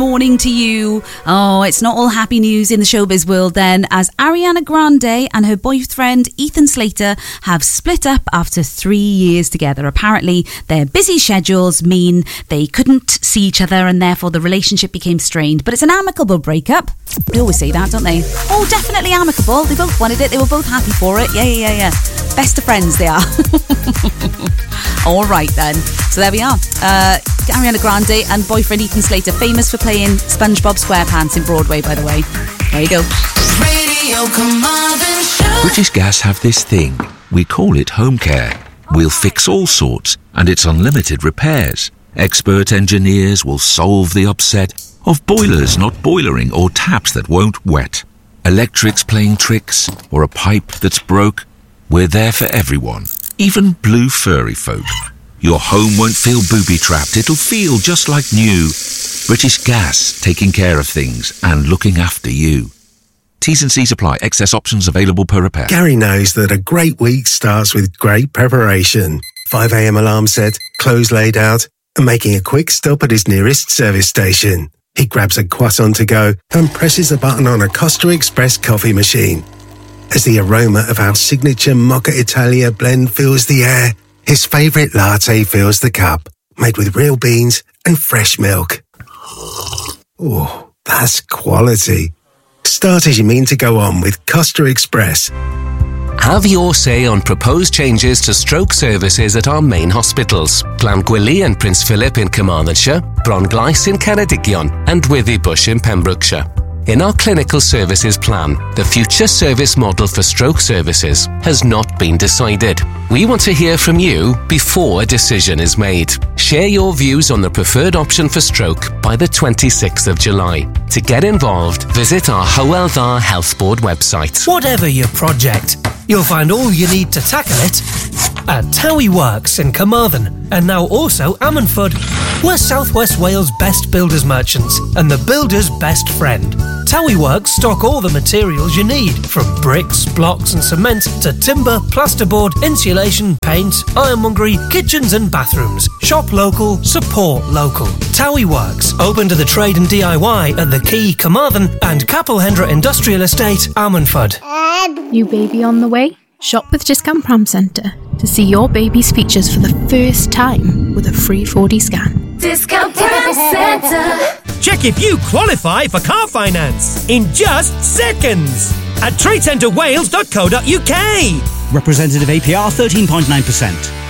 Morning to you. Oh, it's not all happy news in the showbiz world then, as Ariana Grande and her boyfriend Ethan Slater have split up after 3 years together. Apparently, their busy schedules mean they couldn't see each other and therefore the relationship became strained. But it's an amicable breakup. They always say that, don't they? Oh, definitely amicable. They both wanted it. They were both happy for it. Yeah. Best of friends they are. All right then. So there we are. Ariana Grande and boyfriend Ethan Slater, famous for playing SpongeBob SquarePants in Broadway, by the way. There you go. Radio Carmarthen Show. British Gas have this thing. We call it home care. We'll fix all sorts, and it's unlimited repairs. Expert engineers will solve the upset of boilers not boilering or taps that won't wet. Electrics playing tricks or a pipe that's broke. We're there for everyone, even blue furry folk. Your home won't feel booby-trapped. It'll feel just like new. British Gas, taking care of things and looking after you. T's and C's apply. Excess options available per repair. Gary knows that a great week starts with great preparation. 5 a.m. alarm set, clothes laid out, and making a quick stop at his nearest service station. He grabs a croissant to go and presses a button on a Costa Express coffee machine. As the aroma of our signature Mocha Italia blend fills the air, his favourite latte fills the cup, made with real beans and fresh milk. Oh, that's quality. Start as you mean to go on with Costa Express. Have your say on proposed changes to stroke services at our main hospitals. Llanquili and Prince Philip in Carmarthenshire, Bronglais in Ceredigion and Withybush in Pembrokeshire. In our clinical services plan, the future service model for stroke services has not been decided. We want to hear from you before a decision is made. Share your views on the preferred option for stroke by the 26th of July. To get involved, visit our Hywel Dda Health Board website. Whatever your project, you'll find all you need to tackle it at Towie Works in Carmarthen, and now also Ammanford. We're South West Wales' best builders merchants and the builder's best friend. Towie Works stock all the materials you need, from bricks, blocks and cement to timber, plasterboard, insulation, paint, ironmongery, kitchens and bathrooms. Shop local, support local. Towie Works, open to the trade and DIY at the Quay, Carmarthen and Capelhendra Industrial Estate, Ammanford. New baby on the way? Shop with Discount Pram Centre to see your baby's features for the first time with a free 4D scan. Discount Pram Centre. Check if you qualify for car finance in just seconds at tradecentrewales.co.uk. Representative APR 13.9%.